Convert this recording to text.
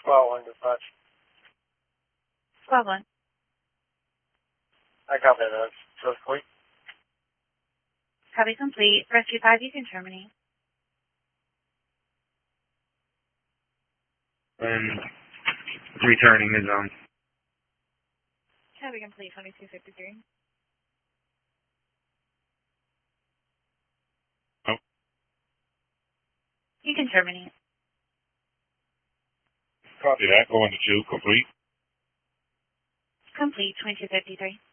Squad 1 dispatch. Squad 1. I copy that. So complete. Copy complete. Rescue 5, you can terminate. And returning is on. Copy complete, 2253. Oh. You can terminate. Copy that. Going to 2, complete. Complete, 2253.